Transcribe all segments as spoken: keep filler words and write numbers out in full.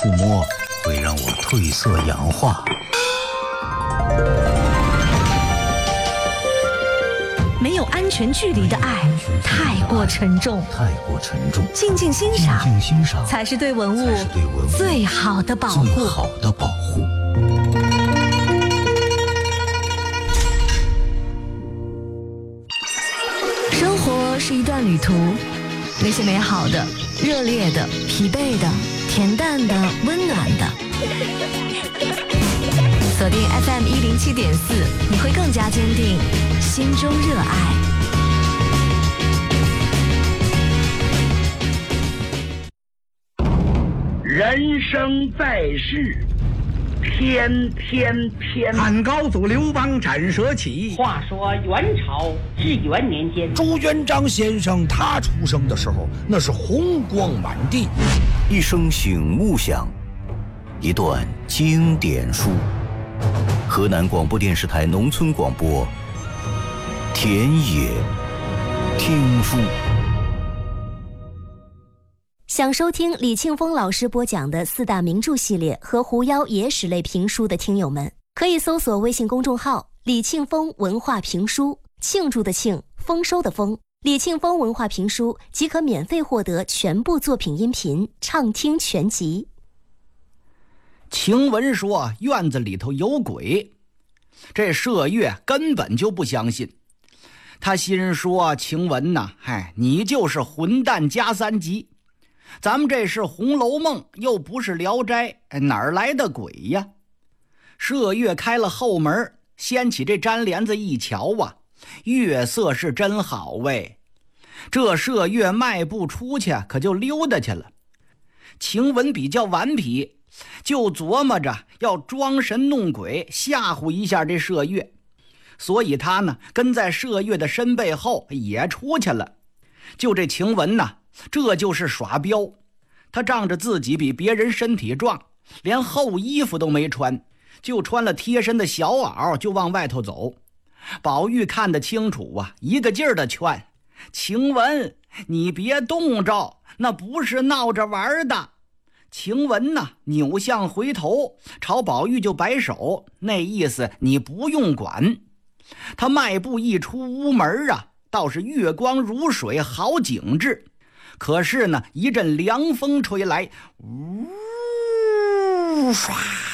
触摸会让我褪色氧化。 没有安全距离的爱太过沉重， 太过沉重。 静静欣赏， 静静欣赏才是对文物最好的保护。 最好的保护。 生活是一段旅途，那些美好的、热烈的、疲惫的、恬淡的、温暖的。锁定 F M 一零七点四，你会更加坚定心中热爱。 人生在世，天天天。 汉高祖刘邦斩蛇起。 话说元朝至元年间， 朱元璋先生他出生的时候，那是红光满地。 一声醒悟响，一段经典书。河南广播电视台农村广播，田野听书。 想收听李庆峰老师播讲的四大名著系列和狐妖野史类评书的听友们，可以搜索微信公众号李庆峰文化评书，庆祝的庆，丰收的丰，李庆峰文化评书即可免费获得全部作品音频畅听全集。 晴雯说院子里头有鬼，这麝月根本就不相信。他心说，晴雯呐，嗨，你就是混蛋加三级。咱们这是《红楼梦》，又不是《聊斋》，哪儿来的鬼呀？麝月开了后门，掀起这毡帘子一瞧啊，月色是真好喂。这麝月迈步出去，可就溜达去了。晴雯比较顽皮，就琢磨着要装神弄鬼吓唬一下这麝月，所以他呢跟在麝月的身背后也出去了。就这晴雯呢，这就是耍彪，他仗着自己比别人身体壮，连厚衣服都没穿，就穿了贴身的小袄就往外头走。宝玉看得清楚啊，一个劲儿的劝晴雯，你别动着，那不是闹着玩的。晴雯呢扭向回头，朝宝玉就摆手，那意思你不用管。他迈步一出屋门啊，倒是月光如水，好景致。可是呢，一阵凉风吹来，呜唰，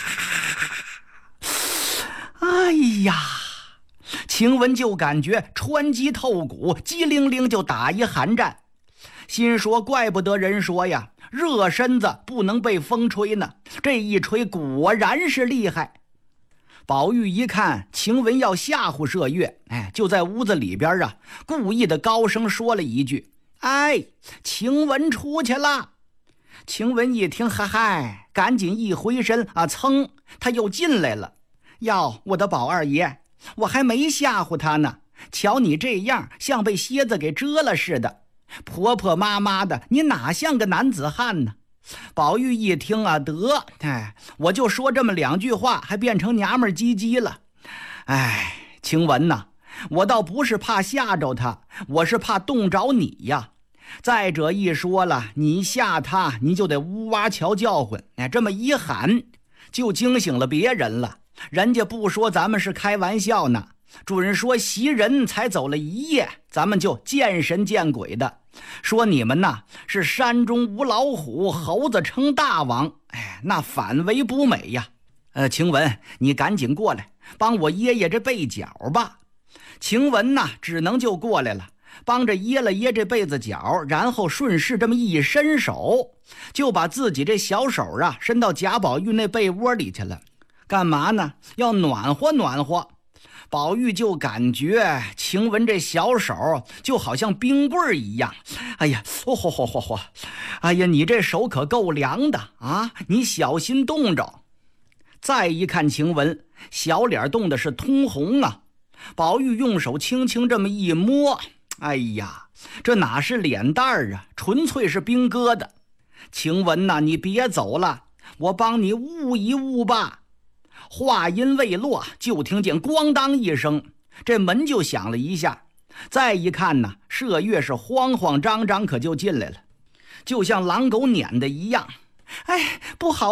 哎呀，晴雯就感觉穿肌透骨，机灵灵就打一寒战。心说怪不得人说呀，热身子不能被风吹呢，这一吹果然是厉害。宝玉一看晴雯要吓唬麝月，哎，就在屋子里边啊，故意的高声说了一句：哎，晴雯出去了。晴雯一听，嗨嗨，赶紧一回身啊，噌，他又进来了。哟，我的宝二爷，我还没吓唬他呢，瞧你这样，像被蝎子给蛰了似的，婆婆妈妈的，你哪像个男子汉呢？宝玉一听啊，得，哎，我就说这么两句话，还变成娘们唧唧了。哎，晴雯呐，我倒不是怕吓着他，我是怕冻着你呀。再者一说了，你吓他，你就得呜哇瞧叫唤，哎，这么一喊，就惊醒了别人了。人家不说咱们是开玩笑呢，主人说袭人才走了一夜，咱们就见神见鬼的。说你们呐是山中无老虎，猴子称大王，哎，那反为不美呀。呃，晴雯，你赶紧过来，帮我掖掖这被角吧。晴雯呐，只能就过来了，帮着掖了掖这被子角，然后顺势这么一伸手，就把自己这小手啊伸到贾宝玉那被窝里去了。干嘛呢？要暖和暖和。宝玉就感觉晴雯这小手就好像冰棍一样，哎呀，哦吼吼吼吼，哎呀，你这手可够凉的啊，你小心冻着。再一看晴雯，小脸冻的是通红啊。宝玉用手轻轻这么一摸，哎呀，这哪是脸蛋儿啊，纯粹是冰疙瘩。晴雯呐，你别走了，我帮你捂一捂吧。话音未落，就听见咣当一声，这门就响了一下。再一看呢，麝月是慌慌张张可就进来了，就像狼狗撵的一样。哎，不好